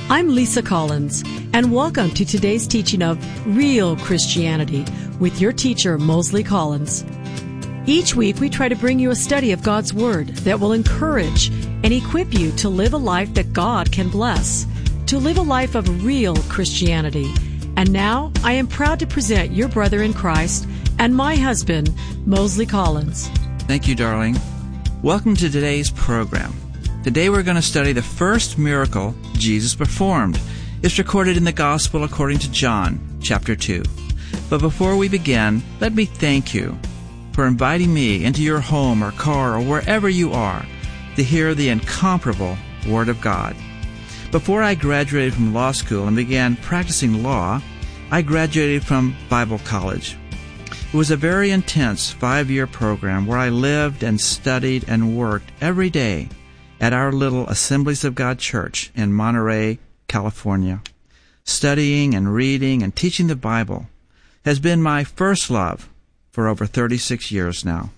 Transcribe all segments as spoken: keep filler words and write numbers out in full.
I'm Lisa Collins, and welcome to today's teaching of Real Christianity with your teacher, Mosley Collins. Each week, we try to bring you a study of God's Word that will encourage and equip you to live a life that God can bless, to live a life of real Christianity. And now, I am proud to present your brother in Christ and my husband, Mosley Collins. Thank you, darling. Welcome to today's program. Today we're going to study the first miracle Jesus performed. It's recorded in the Gospel according to John, chapter two. But before we begin, let me thank you for inviting me into your home or car or wherever you are to hear the incomparable Word of God. Before I graduated from law school and began practicing law, I graduated from Bible college. It was a very intense five-year program where I lived and studied and worked every day at our little Assemblies of God church in Monterey, California. Studying and reading and teaching the Bible has been my first love for over thirty-six years now.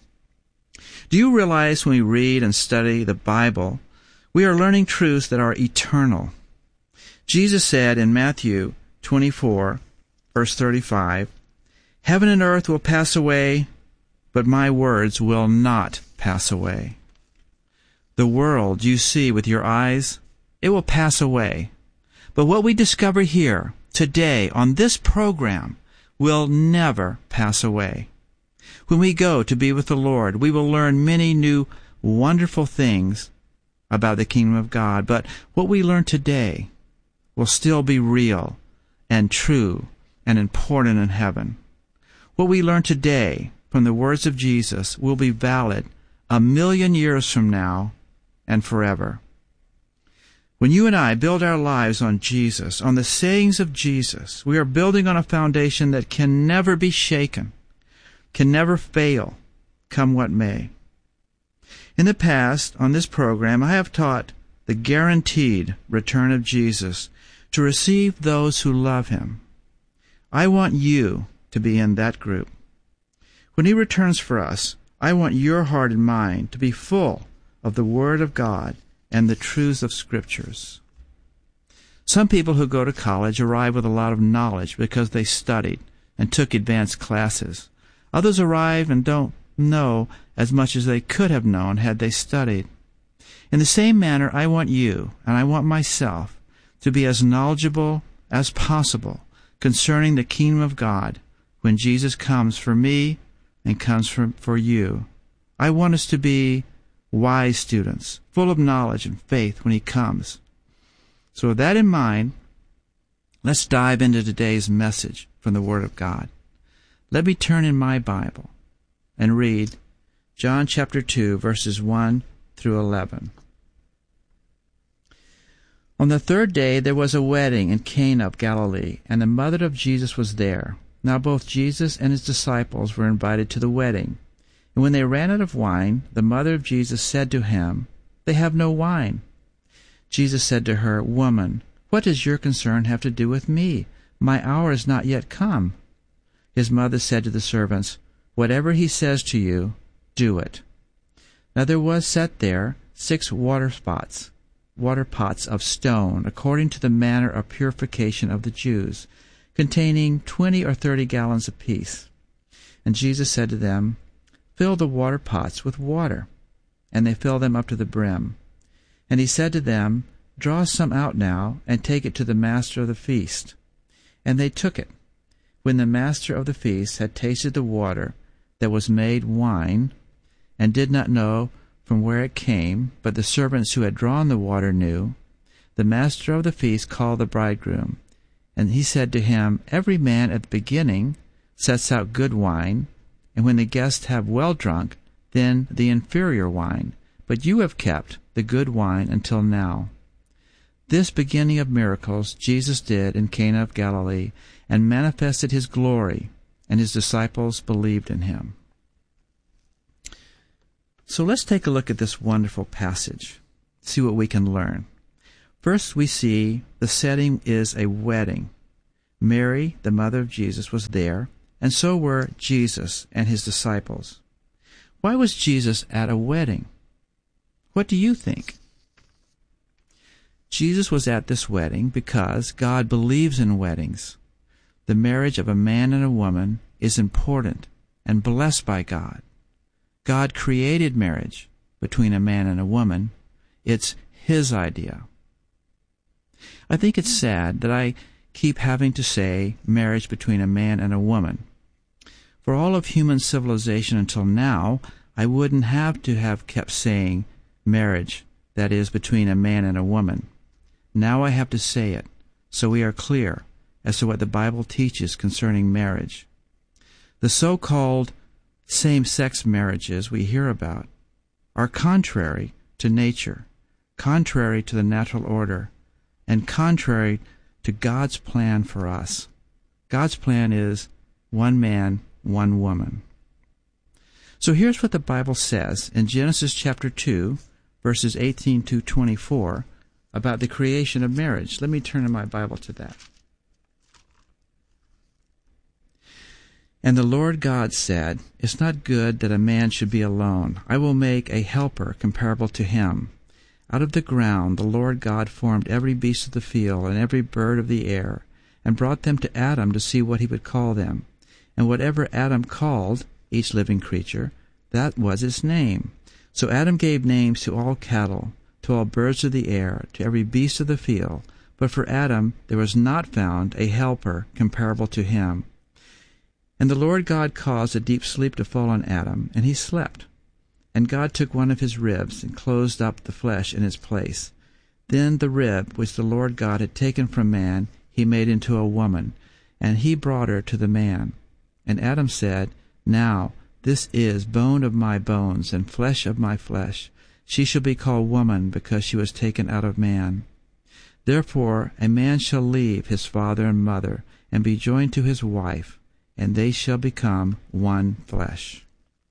Do you realize when we read and study the Bible, we are learning truths that are eternal? Jesus said in Matthew twenty-four, verse thirty-five, "Heaven and earth will pass away, but my words will not pass away." The world you see with your eyes, it will pass away. But what we discover here, today, on this program, will never pass away. When we go to be with the Lord, we will learn many new wonderful things about the kingdom of God. But what we learn today will still be real and true and important in heaven. What we learn today from the words of Jesus will be valid a million years from now and forever. When you and I build our lives on Jesus, on the sayings of Jesus, we are building on a foundation that can never be shaken, can never fail, come what may. In the past, on this program, I have taught the guaranteed return of Jesus to receive those who love Him. I want you to be in that group. When He returns for us, I want your heart and mind to be full of the Word of God and the truths of Scriptures. Some people who go to college arrive with a lot of knowledge because they studied and took advanced classes. Others arrive and don't know as much as they could have known had they studied. In the same manner, I want you, and I want myself, to be as knowledgeable as possible concerning the kingdom of God when Jesus comes for me and comes for, for you. I want us to be wise students, full of knowledge and faith when He comes. So with that in mind, let's dive into today's message from the Word of God. Let me turn in my Bible and read John chapter two, verses one through eleven. On the third day there was a wedding in Cana of Galilee, and the mother of Jesus was there. Now both Jesus and His disciples were invited to the wedding. And when they ran out of wine, the mother of Jesus said to Him, "They have no wine." Jesus said to her, "Woman, what does your concern have to do with me? My hour is not yet come." His mother said to the servants, "Whatever He says to you, do it." Now there was set there six water pots, water pots of stone, according to the manner of purification of the Jews, containing twenty or thirty gallons apiece. And Jesus said to them, "Fill the water pots with water." And they filled them up to the brim. And He said to them, "Draw some out now, and take it to the master of the feast." And they took it. When the master of the feast had tasted the water that was made wine, and did not know from where it came, but the servants who had drawn the water knew, the master of the feast called the bridegroom. And he said to him, "Every man at the beginning sets out good wine, and when the guests have well drunk, then the inferior wine. But you have kept the good wine until now." This beginning of miracles Jesus did in Cana of Galilee, and manifested His glory, and His disciples believed in Him. So let's take a look at this wonderful passage, see what we can learn. First, we see the setting is a wedding. Mary, the mother of Jesus, was there, and so were Jesus and His disciples. Why was Jesus at a wedding? What do you think? Jesus was at this wedding because God believes in weddings. The marriage of a man and a woman is important and blessed by God. God created marriage between a man and a woman. It's His idea. I think it's sad that I keep having to say marriage between a man and a woman. For all of human civilization until now, I wouldn't have to have kept saying marriage, that is, between a man and a woman. Now I have to say it, so we are clear as to what the Bible teaches concerning marriage. The so-called same-sex marriages we hear about are contrary to nature, contrary to the natural order, and contrary to God's plan for us. God's plan is one man, one woman. So here's what the Bible says in Genesis chapter two, verses eighteen to twenty-four, about the creation of marriage. Let me turn in my Bible to that. And the Lord God said, "It's not good that a man should be alone. I will make a helper comparable to him." Out of the ground the Lord God formed every beast of the field and every bird of the air, and brought them to Adam to see what he would call them. And whatever Adam called each living creature, that was its name. So Adam gave names to all cattle, to all birds of the air, to every beast of the field. But for Adam there was not found a helper comparable to him. And the Lord God caused a deep sleep to fall on Adam, and he slept. And God took one of his ribs and closed up the flesh in its place. Then the rib which the Lord God had taken from man he made into a woman, and he brought her to the man. And Adam said, "Now this is bone of my bones and flesh of my flesh. She shall be called woman, because she was taken out of man. Therefore a man shall leave his father and mother, and be joined to his wife, and they shall become one flesh."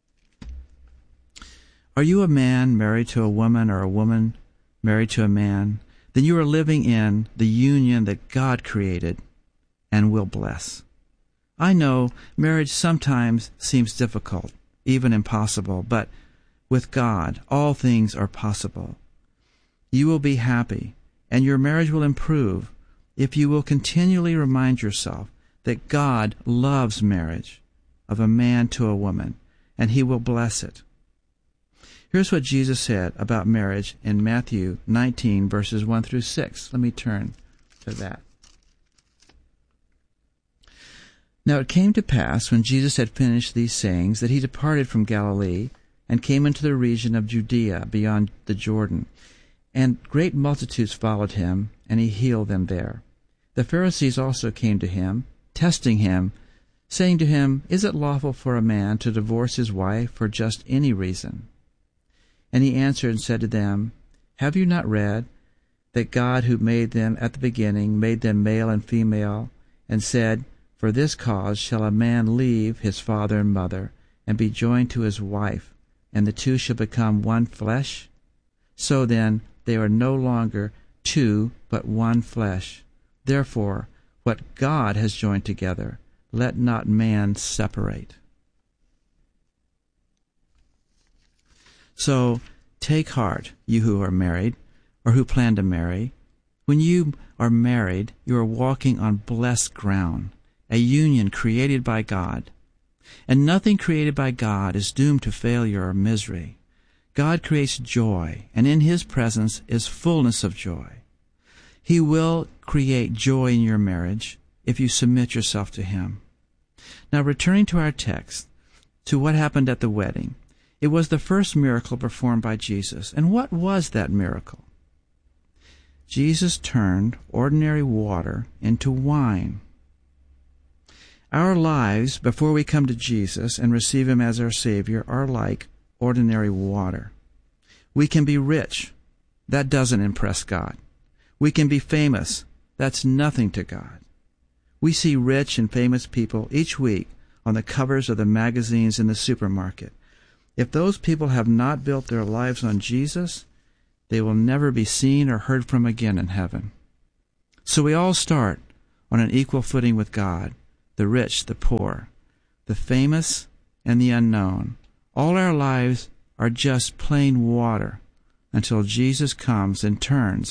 Are you a man married to a woman, or a woman married to a man? Then you are living in the union that God created and will bless. I know marriage sometimes seems difficult, even impossible, but with God all things are possible. You will be happy, and your marriage will improve if you will continually remind yourself that God loves marriage of a man to a woman, and He will bless it. Here's what Jesus said about marriage in Matthew nineteen, verses one through six. Let me turn to that. Now it came to pass, when Jesus had finished these sayings, that he departed from Galilee, and came into the region of Judea beyond the Jordan. And great multitudes followed him, and he healed them there. The Pharisees also came to him, testing him, saying to him, "Is it lawful for a man to divorce his wife for just any reason?" And he answered and said to them, "Have you not read that God, who made them at the beginning, made them male and female, and said, 'For this cause shall a man leave his father and mother, and be joined to his wife, and the two shall become one flesh'? So then they are no longer two, but one flesh. Therefore, what God has joined together, let not man separate." So take heart, you who are married, or who plan to marry. When you are married, you are walking on blessed ground, a union created by God. And nothing created by God is doomed to failure or misery. God creates joy, and in His presence is fullness of joy. He will create joy in your marriage if you submit yourself to Him. Now, returning to our text, to what happened at the wedding. It was the first miracle performed by Jesus. And what was that miracle? Jesus turned ordinary water into wine. Our lives, before we come to Jesus and receive Him as our Savior, are like ordinary water. We can be rich. That doesn't impress God. We can be famous. That's nothing to God. We see rich and famous people each week on the covers of the magazines in the supermarket. If those people have not built their lives on Jesus, they will never be seen or heard from again in heaven. So we all start on an equal footing with God, the rich, the poor, the famous, and the unknown. All our lives are just plain water until Jesus comes and turns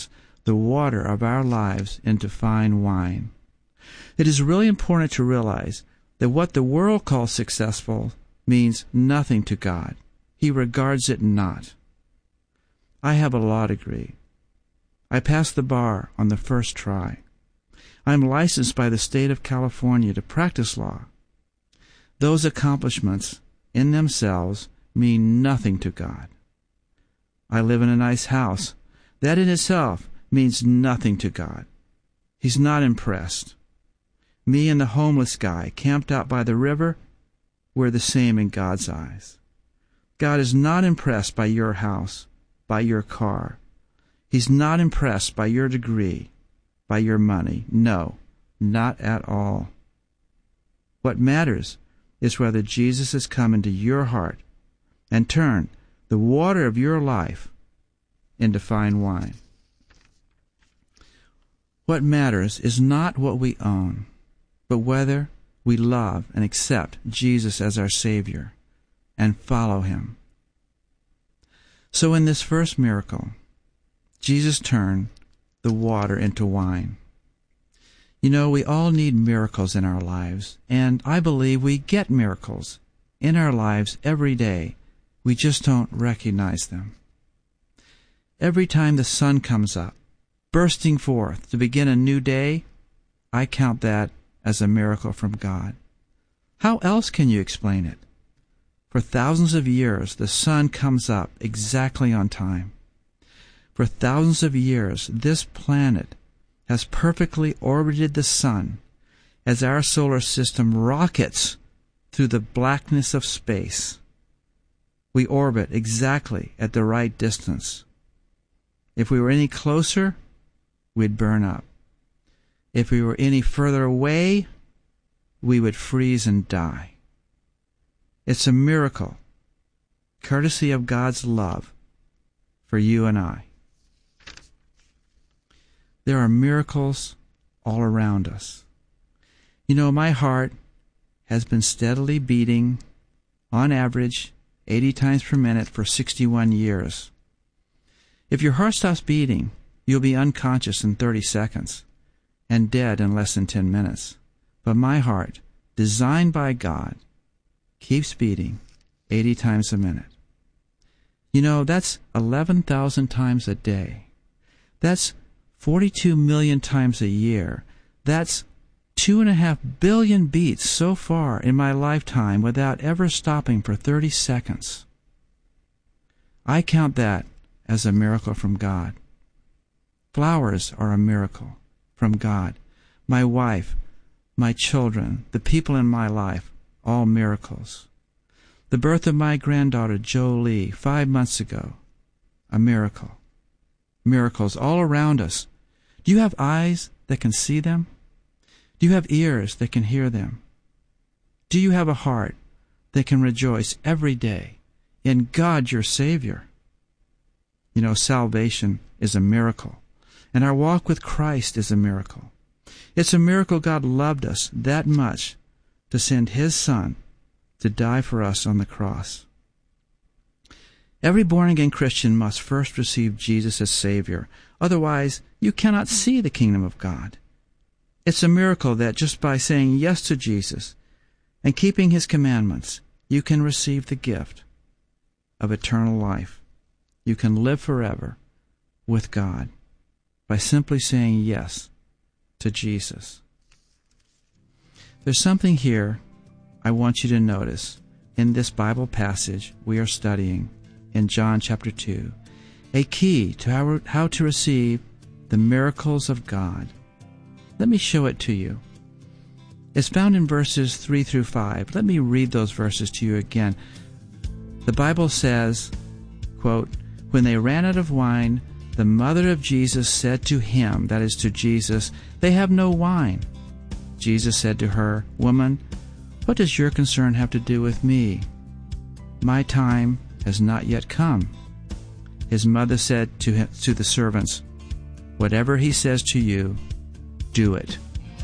the water of our lives into fine wine. It is really important to realize that what the world calls successful means nothing to God. He regards it not. I have a law degree. I passed the bar on the first try. I am licensed by the state of California to practice law. Those accomplishments in themselves mean nothing to God. I live in a nice house. That in itself means nothing to God. He's not impressed. Me and the homeless guy camped out by the river, we're the same in God's eyes. God is not impressed by your house, by your car. He's not impressed by your degree, by your money. No, not at all. What matters is whether Jesus has come into your heart and turned the water of your life into fine wine. What matters is not what we own, but whether we love and accept Jesus as our Savior and follow Him. So in this first miracle, Jesus turned the water into wine. You know, we all need miracles in our lives, and I believe we get miracles in our lives every day. We just don't recognize them. Every time the sun comes up, bursting forth to begin a new day, I count that as a miracle from God. How else can you explain it? For thousands of years, the sun comes up exactly on time. For thousands of years, this planet has perfectly orbited the sun as our solar system rockets through the blackness of space. We orbit exactly at the right distance. If we were any closer, we'd burn up. If we were any further away, we would freeze and die. It's a miracle, courtesy of God's love for you and I. There are miracles all around us. You know, my heart has been steadily beating, on average, eighty times per minute for sixty-one years. If your heart stops beating, you'll be unconscious in thirty seconds and dead in less than ten minutes. But my heart, designed by God, keeps beating eighty times a minute. You know, that's eleven thousand times a day. That's forty-two million times a year. That's two and a half billion beats so far in my lifetime without ever stopping for thirty seconds. I count that as a miracle from God. Flowers are a miracle from God. My wife, my children, the people in my life, all miracles. The birth of my granddaughter, Jolie, five months ago, a miracle. Miracles all around us. Do you have eyes that can see them? Do you have ears that can hear them? Do you have a heart that can rejoice every day in God your Savior? You know, salvation is a miracle, and our walk with Christ is a miracle. It's a miracle God loved us that much to send His Son to die for us on the cross. Every born-again Christian must first receive Jesus as Savior. Otherwise, you cannot see the kingdom of God. It's a miracle that just by saying yes to Jesus and keeping His commandments, you can receive the gift of eternal life. You can live forever with God by simply saying yes to Jesus. There's something here I want you to notice in this Bible passage we are studying in John chapter two, a key to how, how to receive the miracles of God. Let me show it to you. It's found in verses three through five. Let me read those verses to you again. The Bible says, quote, "When they ran out of wine, the mother of Jesus said to him," that is to Jesus, "They have no wine." Jesus said to her, "Woman, what does your concern have to do with me? My time has not yet come." His mother said to him, to the servants, "Whatever he says to you, do it."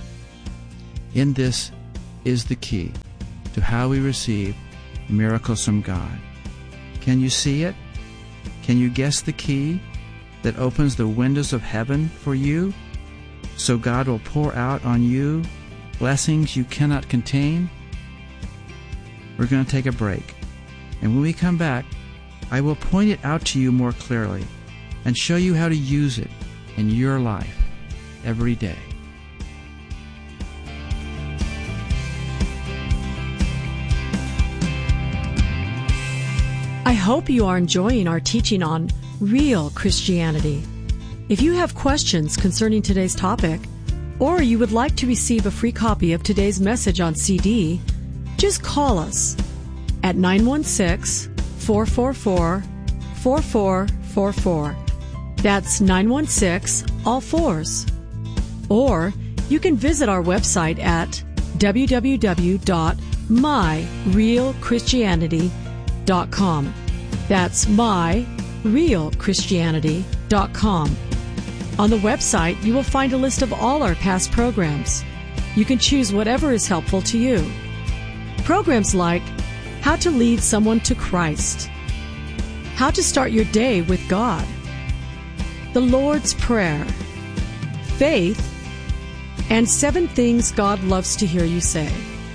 In this is the key to how we receive miracles from God. Can you see it? Can you guess the key? that opens the windows of heaven for you, so God will pour out on you blessings you cannot contain? We're going to take a break, and when we come back, I will point it out to you more clearly and show you how to use it in your life every day. I hope you are enjoying our teaching on real Christianity. If you have questions concerning today's topic, or you would like to receive a free copy of today's message on C D, just call us at nine one six, four four four, four four four four. That's nine one six, all fours. Or you can visit our website at w w w dot my real christianity dot com. That's my real christianity dot com. On the website, you will find a list of all our past programs. You can choose whatever is helpful to you. Programs like How to Lead Someone to Christ, How to Start Your Day with God, The Lord's Prayer, Faith, and Seven Things God Loves to Hear You Say.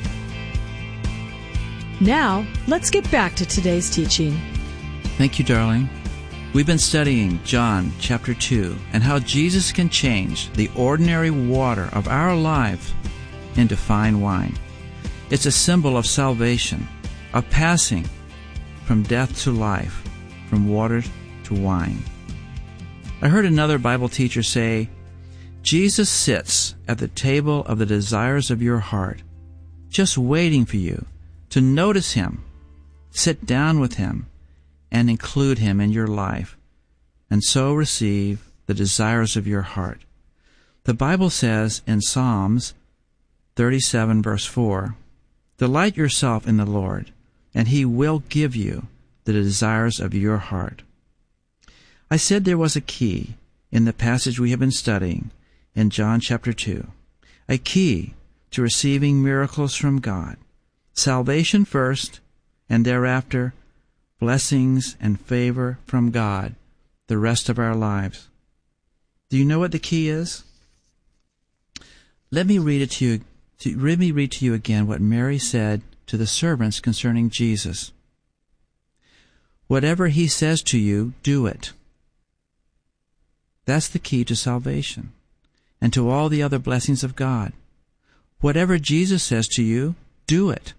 Now, let's get back to today's teaching. Thank you, darling. We've been studying John chapter two and how Jesus can change the ordinary water of our life into fine wine. It's a symbol of salvation, of passing from death to life, from water to wine. I heard another Bible teacher say, Jesus sits at the table of the desires of your heart, just waiting for you to notice Him, sit down with Him, and include Him in your life, and so receive the desires of your heart. The Bible says in Psalms thirty-seven, verse four, delight yourself in the Lord, and He will give you the desires of your heart. I said there was a key in the passage we have been studying in John chapter two, a key to receiving miracles from God. Salvation first, and thereafter blessings and favor from God the rest of our lives. Do you know what the key is? Let me read it to you. To, let me read to you again what Mary said to the servants concerning Jesus. Whatever He says to you, do it. That's the key to salvation and to all the other blessings of God. Whatever Jesus says to you, do it.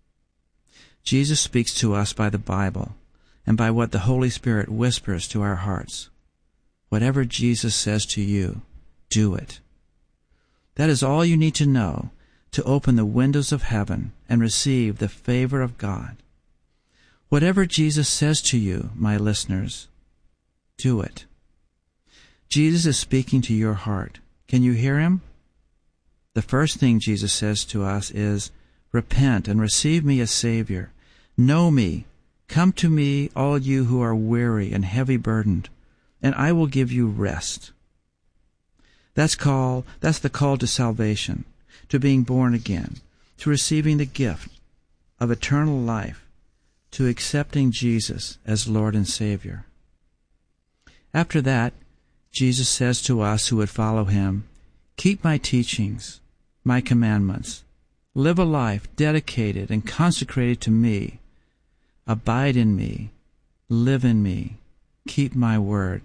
Jesus speaks to us by the Bible and by what the Holy Spirit whispers to our hearts. Whatever Jesus says to you, do it. That is all you need to know to open the windows of heaven and receive the favor of God. Whatever Jesus says to you, my listeners, do it. Jesus is speaking to your heart. Can you hear Him? The first thing Jesus says to us is, repent and receive me as Savior. Know me. Come to me, all you who are weary and heavy burdened, and I will give you rest. That's call, that's the call to salvation, to being born again, to receiving the gift of eternal life, to accepting Jesus as Lord and Savior. After that, Jesus says to us who would follow Him, keep my teachings, my commandments, live a life dedicated and consecrated to me, abide in me, live in me, keep my word.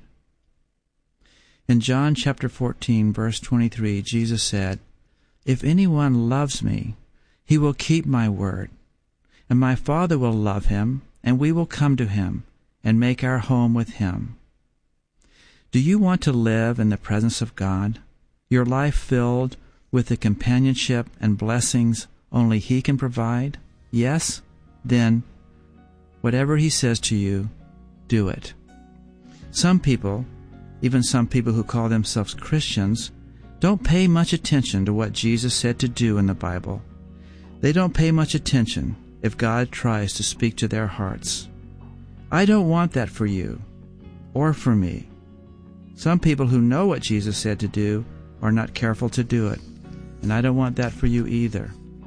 In John chapter fourteen, verse twenty-three, Jesus said, if anyone loves me, he will keep my word, and my Father will love him, and we will come to him and make our home with him. Do you want to live in the presence of God, your life filled with the companionship and blessings only He can provide? Yes? Then, whatever He says to you, do it. Some people, even some people who call themselves Christians, don't pay much attention to what Jesus said to do in the Bible. They don't pay much attention if God tries to speak to their hearts. I don't want that for you or for me. Some people who know what Jesus said to do are not careful to do it, and I don't want that for you either.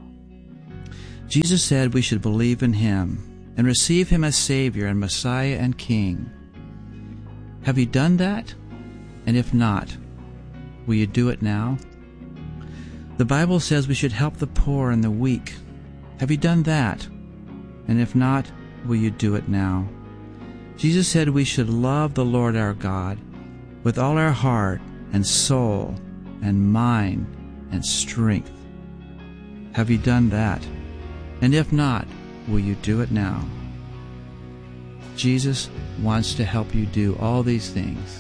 Jesus said we should believe in Him and receive Him as Savior and Messiah and King. Have you done that? And if not, will you do it now? The Bible says we should help the poor and the weak. Have you done that? And if not, will you do it now? Jesus said we should love the Lord our God with all our heart and soul and mind and strength. Have you done that? And if not, will you do it now? Jesus wants to help you do all these things.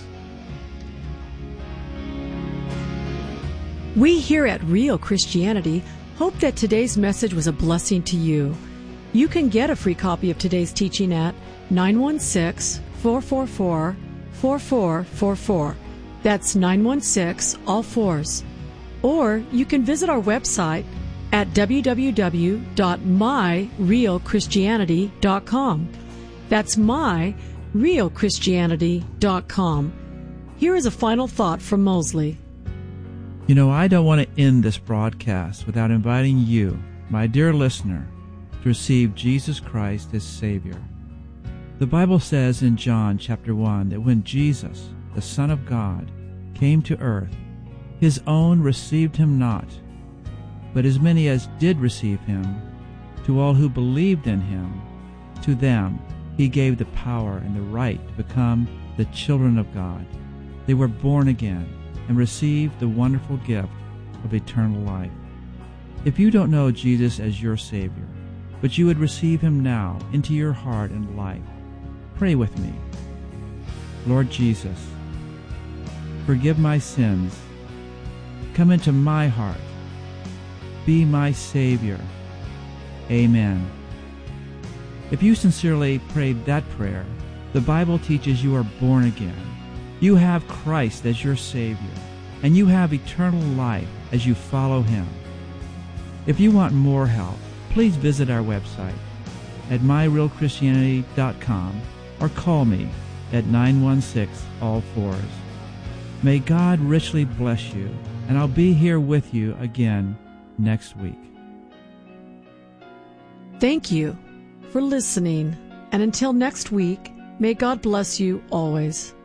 We here at Real Christianity hope that today's message was a blessing to you. You can get a free copy of today's teaching at nine one six, four four four, four four four four. That's nine one six, all fours. Or you can visit our website at w w w dot my real christianity dot com. That's my real christianity dot com. Here is a final thought from Mosley. You know, I don't want to end this broadcast without inviting you, my dear listener, to receive Jesus Christ as Savior. The Bible says in John chapter one that when Jesus, the Son of God, came to earth, his own received him not, but as many as did receive him, to all who believed in him, to them he gave the power and the right to become the children of God. They were born again and received the wonderful gift of eternal life. If you don't know Jesus as your Savior, but you would receive him now into your heart and life, pray with me. Lord Jesus, forgive my sins. Come into my heart. Be my Savior. Amen. If you sincerely prayed that prayer, the Bible teaches you are born again. You have Christ as your Savior, and you have eternal life as you follow him. If you want more help, please visit our website at my real christianity dot com or call me at nine one six, all fours. May God richly bless you, and I'll be here with you again next week. Thank you for listening, and until next week, may God bless you always.